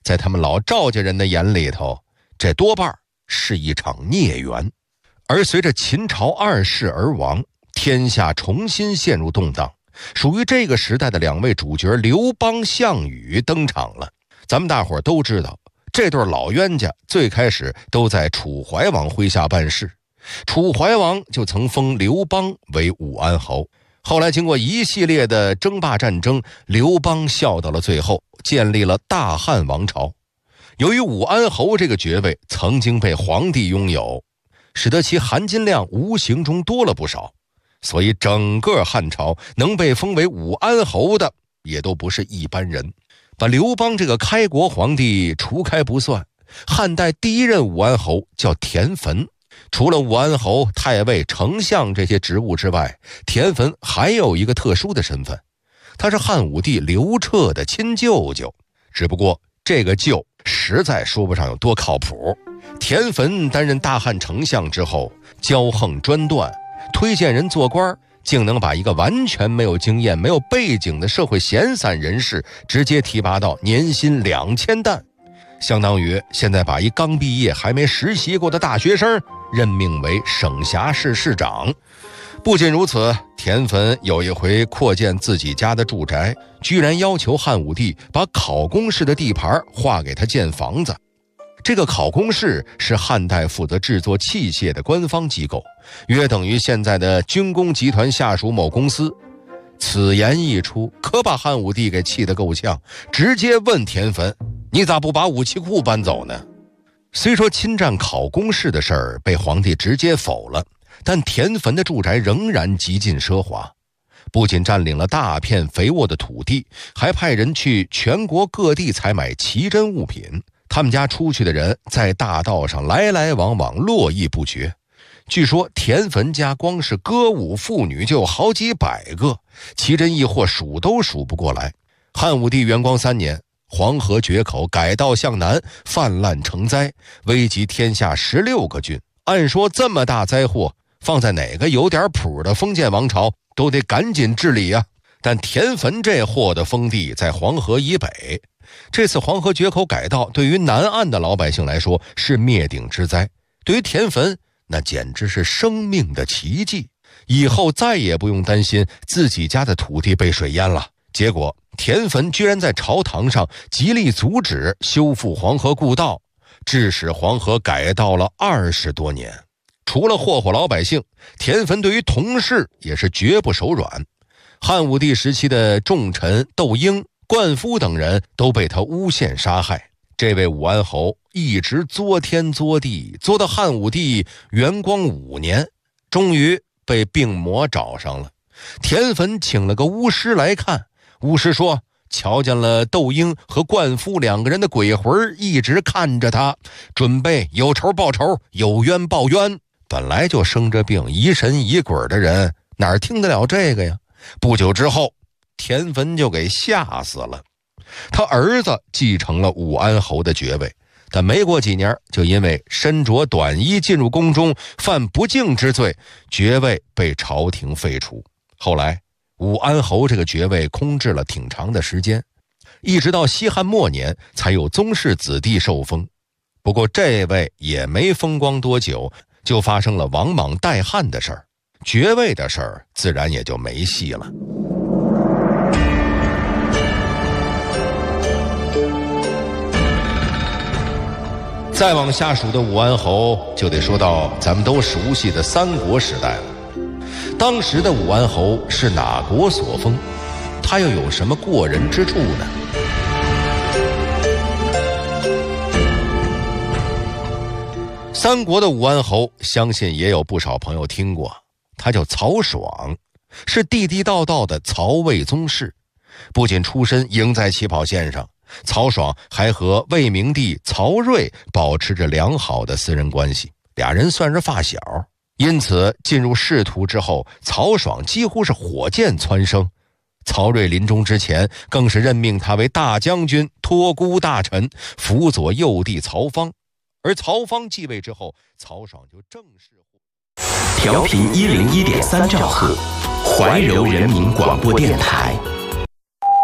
在他们老赵家人的眼里头，这多半是一场孽缘。而随着秦朝2世而亡，天下重新陷入动荡，属于这个时代的2位主角刘邦、项羽登场了。咱们大伙儿都知道，这对老冤家最开始都在楚怀王麾下办事，楚怀王就曾封刘邦为武安侯。后来经过一系列的争霸战争，刘邦笑到了最后，建立了大汉王朝。由于武安侯这个爵位曾经被皇帝拥有，使得其含金量无形中多了不少，所以整个汉朝能被封为武安侯的也都不是一般人。把刘邦这个开国皇帝除开不算，汉代第一任武安侯叫田汾。除了武安侯、太尉、丞相这些职务之外，田汾还有一个特殊的身份，他是汉武帝刘彻的亲舅舅。只不过这个舅实在说不上有多靠谱。田汾担任大汉丞相之后，骄横专断，推荐人做官，竟能把一个完全没有经验、没有背景的社会闲散人士直接提拔到年薪2000担，相当于现在把一刚毕业还没实习过的大学生任命为省辖市市长。不仅如此，田汾有一回扩建自己家的住宅，居然要求汉武帝把考功室的地盘划给他建房子。这个考功室是汉代负责制作器械的官方机构，约等于现在的军工集团下属某公司。此言一出，可把汉武帝给气得够呛，直接问田汾：你咋不把武器库搬走呢？虽说侵占考功室的事儿被皇帝直接否了，但田汾的住宅仍然极尽奢华，不仅占领了大片肥沃的土地，还派人去全国各地采买奇珍物品。他们家出去的人在大道上来来往往，络绎不绝。据说田汾家光是歌舞妇女就有好几百个，奇珍异货数都数不过来。汉武帝元光3年，黄河决口改道向南，泛滥成灾，危及天下16个郡。按说这么大灾祸，放在哪个有点谱的封建王朝都得赶紧治理啊。但田汾这货的封地在黄河以北，这次黄河决口改道对于南岸的老百姓来说是灭顶之灾，对于田汾那简直是生命的奇迹，以后再也不用担心自己家的土地被水淹了。结果田汾居然在朝堂上极力阻止修复黄河故道，致使黄河改道了20多年。除了霍霍老百姓，田汾对于同事也是绝不手软。汉武帝时期的重臣窦婴、灌夫等人都被他诬陷杀害。这位武安侯一直作天作地，作到汉武帝元光5年，终于被病魔找上了。田汾请了个巫师来看，巫师说瞧见了窦婴和灌夫2个人的鬼魂一直看着他，准备有仇报仇，有冤报冤。本来就生着病疑神疑鬼的人哪儿听得了这个呀？不久之后，田汾就给吓死了。他儿子继承了武安侯的爵位，但没过几年就因为身着短衣进入宫中犯不敬之罪，爵位被朝廷废除。后来武安侯这个爵位空置了挺长的时间，一直到西汉末年才有宗室子弟受封。不过这位也没风光多久，就发生了王莽代汉的事儿，爵位的事儿自然也就没戏了。再往下数的武安侯，就得说到咱们都熟悉的三国时代了。当时的武安侯是哪国所封？他又有什么过人之处呢？三国的武安侯，相信也有不少朋友听过，他叫曹爽，是地地道道的曹魏宗室。不仅出身赢在起跑线上，曹爽还和魏明帝曹睿保持着良好的私人关系，俩人算是发小。因此进入仕途之后，曹爽几乎是火箭蹿升。曹睿临终之前更是任命他为大将军，托孤大臣，辅佐幼帝曹芳。而曹芳继位之后，曹爽就正式调频101.3兆赫，怀柔人民广播电台。